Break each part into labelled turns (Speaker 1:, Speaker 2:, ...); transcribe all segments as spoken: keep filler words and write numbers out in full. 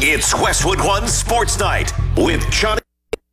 Speaker 1: It's Westwood One Sports Night with Johnny.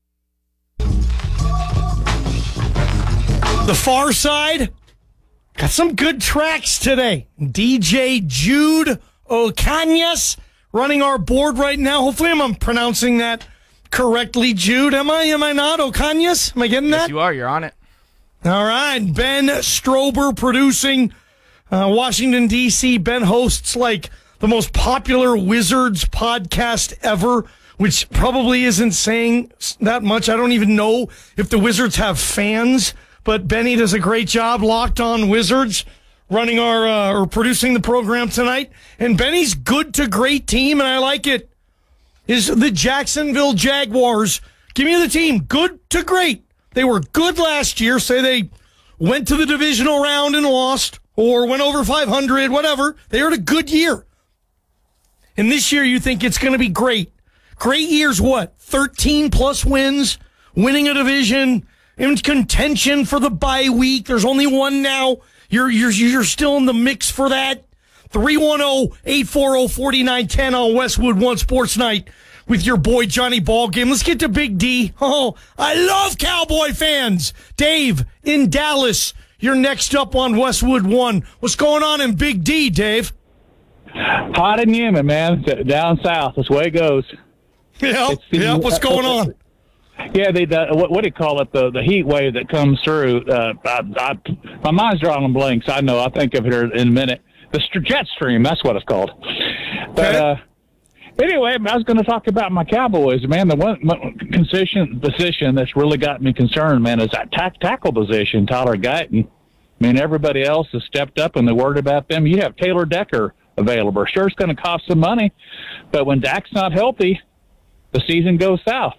Speaker 2: The Far Side got some good tracks today. D J Jude Ocañas running our board right now. Hopefully I'm pronouncing that correctly, Jude. Am I? Am I not? Ocañas? Am I getting that?
Speaker 3: Yes, you are. You're on it.
Speaker 2: All right. Ben Strober producing uh, Washington, D C Ben hosts like the most popular Wizards podcast ever, which probably isn't saying that much. I don't even know if the Wizards have fans, but Benny does a great job. Locked On Wizards running our uh, or producing the program tonight. And Benny's good to great team, and I like it, is the Jacksonville Jaguars. Give me the team. Good to great. They were good last year. Say they went to the divisional round and lost, or went over five hundred, whatever. They had a good year. And this year you think it's going to be great. Great year's what? thirteen plus wins, winning a division, in contention for the bye week. There's only one now. You're you're you're still in the mix for that. three one zero, eight four zero, four nine one zero on Westwood One Sports Night with your boy Johnny Ballgame. Let's get to Big D. Oh, I love Cowboy fans. Dave in Dallas, you're next up on Westwood One. What's going on in Big D, Dave?
Speaker 4: Hot and humid, man. Down south. That's the way it goes.
Speaker 2: Yeah, yeah. What's going on?
Speaker 4: Yeah, they, the, what, what do you call it? The the heat wave that comes through. Uh, I, I, my mind's drawing on blanks. I know. I'll think of it here in a minute. The jet stream. That's what it's called. But uh, anyway, I was going to talk about my Cowboys, man. The one, one position position that's really got me concerned, man, is that tack, tackle position. Tyler Guyton. I mean, everybody else has stepped up, and they're worried about them. You have Taylor Decker available. Sure, it's going to cost some money, but when Dak's not healthy, the season goes south.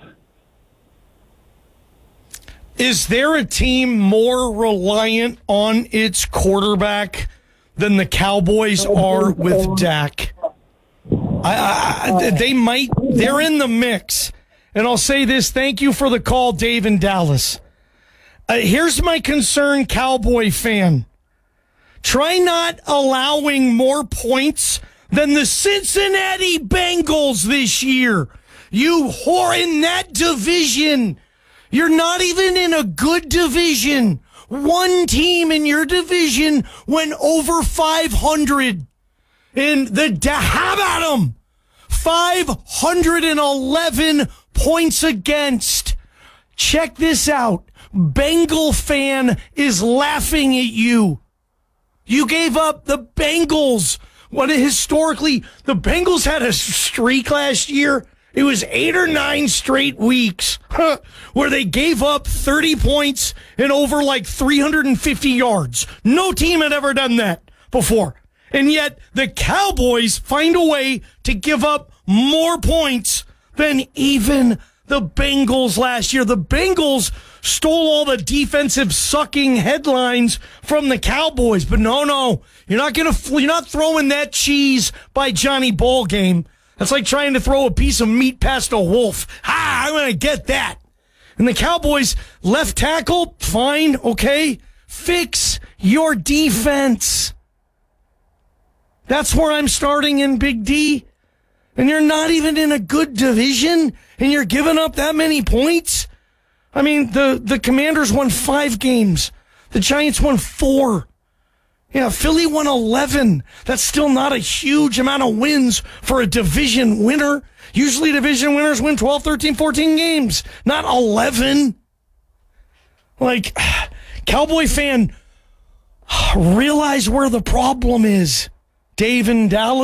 Speaker 2: Is there a team more reliant on its quarterback than the Cowboys are with Dak? I, I, they might. They're in the mix. And I'll say this. Thank you for the call, Dave in Dallas. Uh, here's my concern, Cowboy fan. Try not allowing more points than the Cincinnati Bengals this year. You whore in that division. You're not even in a good division. One team in your division went over five hundred. And the, how about them? five hundred eleven points against. Check this out. Bengal fan is laughing at you. You gave up the Bengals. What historically, the Bengals had a streak last year. It was eight or nine straight weeks huh, where they gave up thirty points and over like three hundred fifty yards. No team had ever done that before. And yet the Cowboys find a way to give up more points than even the Bengals last year. The Bengals stole all the defensive sucking headlines from the Cowboys, but no, no, you're not gonna, you're not throwing that cheese by Johnny Ballgame. That's like trying to throw a piece of meat past a wolf. Ah, I'm gonna get that. And the Cowboys left tackle, fine, okay. Fix your defense. That's where I'm starting in Big D. And you're not even in a good division, and you're giving up that many points. I mean, the, the Commanders won five games. The Giants won four. Yeah, Philly won eleven. That's still not a huge amount of wins for a division winner. Usually division winners win twelve, thirteen, fourteen games, not eleven. Like, Cowboy fan, realize where the problem is. Dave in Dallas.